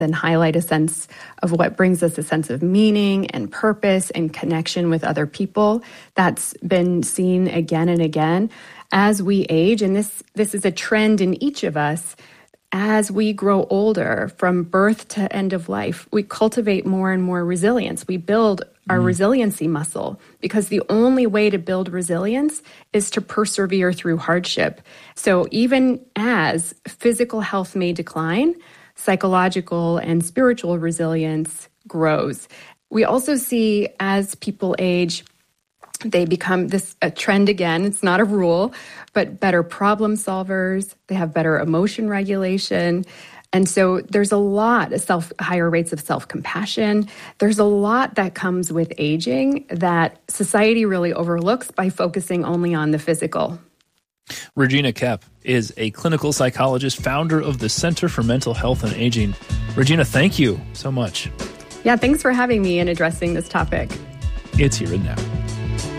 and highlight a sense of what brings us a sense of meaning and purpose and connection with other people. That's been seen again and again as we age. And this is a trend in each of us. As we grow older, from birth to end of life, we cultivate more and more resilience. We build our resiliency muscle, because the only way to build resilience is to persevere through hardship. So even as physical health may decline, psychological and spiritual resilience grows. We also see as people age, they become a trend again, it's not a rule, but better problem solvers, they have better emotion regulation. And so there's a lot of higher rates of self-compassion. There's a lot that comes with aging that society really overlooks by focusing only on the physical. Regina Koepp is a clinical psychologist, founder of the Center for Mental Health and Aging. Regina, thank you so much. Yeah, thanks for having me and addressing this topic. It's Here and Now.